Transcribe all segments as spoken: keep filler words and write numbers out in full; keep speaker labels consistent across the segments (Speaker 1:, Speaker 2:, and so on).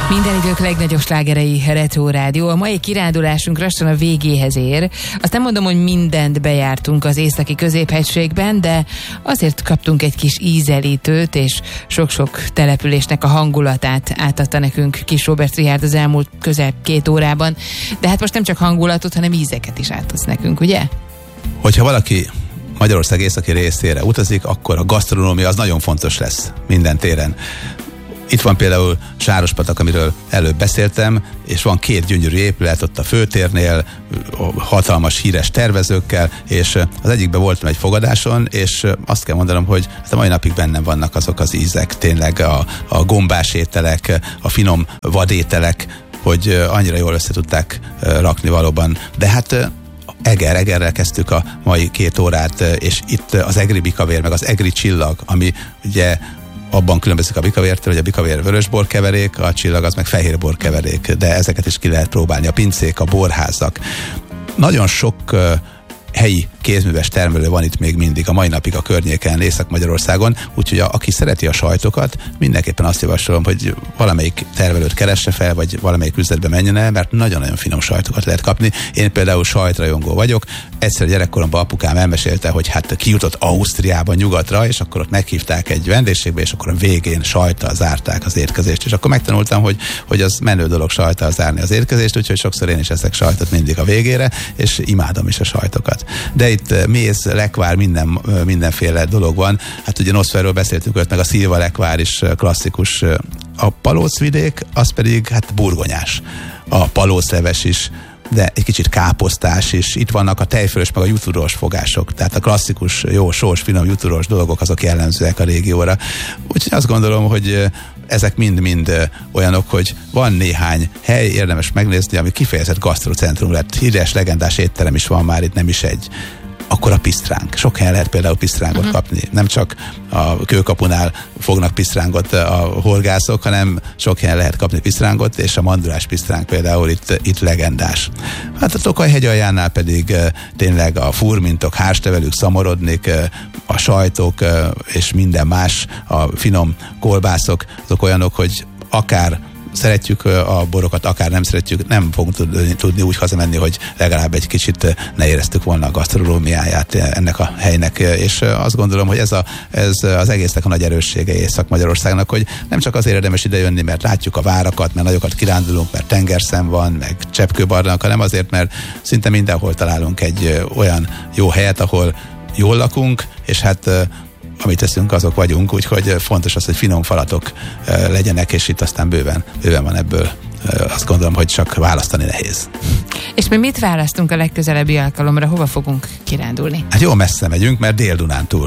Speaker 1: Minden idők legnagyobb slágerei Retro Rádió. A mai kirándulásunk lassan a végéhez ér. Azt nem mondom, hogy mindent bejártunk az északi középhegységben, de azért kaptunk egy kis ízelítőt, és sok-sok településnek a hangulatát átadta nekünk Kis Róbert Richárd az elmúlt közel két órában. De hát most nem csak hangulatot, hanem ízeket is átadsz nekünk, ugye?
Speaker 2: Hogyha valaki Magyarország északi részére utazik, akkor a gasztronómia az nagyon fontos lesz minden téren. Itt van például Sárospatak, amiről előbb beszéltem, és van két gyönyörű épület ott a főtérnél, hatalmas híres tervezőkkel, és az egyikben voltam egy fogadáson, és azt kell mondanom, hogy a mai napig bennem vannak azok az ízek, tényleg a, a gombás ételek, a finom vadételek, hogy annyira jól össze tudták rakni valóban. De hát Eger, Egerrel kezdtük a mai két órát, és itt az egri bikavér, meg az egri csillag, ami ugye abban különbözik a bikavértől, hogy a bikavér vörösbor keverék, a csillag az meg fehérbor keverék, de ezeket is ki lehet próbálni, a pincék, a borházak. Nagyon sok uh, helyi kézműves termelő van itt még mindig, a mai napig a környéken, Észak-Magyarországon, úgyhogy a, aki szereti a sajtokat, mindenképpen azt javasolom, hogy valamelyik termelőt keresse fel, vagy valamelyik üzletbe menjen el, mert nagyon-nagyon finom sajtokat lehet kapni. Én például sajtrajongó vagyok. Egyszer gyerekkoromban apukám elmesélte, hogy hát kijutott Ausztriába nyugatra, és akkor ott meghívták egy vendégségbe, és akkor a végén sajttal zárták az étkezést. És akkor megtanultam, hogy, hogy az menő dolog sajttal zárni az étkezést, úgyhogy sokszor én is eszek sajtot mindig a végére, és imádom is a sajtokat. De itt méz, lekvár, minden, mindenféle dolog van. Hát ugye Noszferről beszéltünk, ott meg a szilva lekvár is klasszikus. A palócvidék, az pedig hát burgonyás. A palócleves is, de egy kicsit káposztás is. Itt vannak a tejfölös, meg a juturos fogások. Tehát a klasszikus, jó, sós, finom juturos dolgok, azok jellemzőek a régióra. Úgyhogy azt gondolom, hogy ezek mind-mind olyanok, hogy van néhány hely, érdemes megnézni, ami kifejezett gasztrocentrum lett. Híres, legendás étterem is van már itt, nem is egy. Akkor a pisztránk. Sok helyen lehet például pisztrángot uh-huh. kapni. Nem csak a Kőkapunál fognak pisztrángot a horgászok, hanem sok helyen lehet kapni pisztrángot, és a mandulás pisztránk például itt, itt legendás. Hát a Tokaj-hegy aljánál pedig uh, tényleg a furmintok, hárstevelők, szamorodnik, uh, a sajtok uh, és minden más, a finom kolbászok, azok olyanok, hogy akár szeretjük a borokat, akár nem szeretjük, nem fogunk tudni, tudni úgy hazamenni, hogy legalább egy kicsit ne éreztük volna a gasztronómiáját ennek a helynek, és azt gondolom, hogy ez, a, ez az egésznek a nagy erőssége Észak-Magyarországnak, hogy nem csak azért érdemes idejönni, mert látjuk a várakat, mert nagyokat kirándulunk, mert tengerszem van, meg cseppkőbarlang, hanem azért, mert szinte mindenhol találunk egy olyan jó helyet, ahol jól lakunk, és hát amit teszünk, azok vagyunk, úgyhogy fontos az, hogy finom falatok uh, legyenek, és itt aztán bőven, bőven van ebből. Uh, azt gondolom, hogy csak választani nehéz.
Speaker 1: És mi mit választunk a legközelebbi alkalomra? Hova fogunk kirándulni?
Speaker 2: Hát jó messze megyünk, mert Dél-Dunántúl.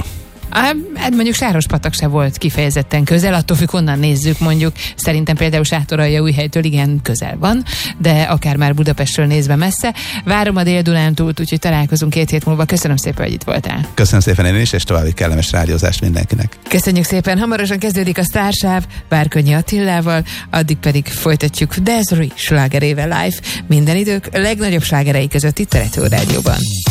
Speaker 1: Hát mondjuk Sárospatak se volt kifejezetten közel, attól függ, honnan nézzük, mondjuk szerintem például Sátoraljaújhelytől igen közel van, de akár már Budapestről nézve messze. Várom a Dél-Dunántúlt, úgyhogy találkozunk két hét múlva. Köszönöm szépen, hogy itt voltál.
Speaker 2: Köszönöm szépen én is, és további kellemes rádiózást mindenkinek.
Speaker 1: Köszönjük szépen, hamarosan kezdődik a Sztársáv Várkonyi Attilával, addig pedig folytatjuk Desiree slágerével live. Minden idők legnagyobb slágerei között itt a Retro Rádióban.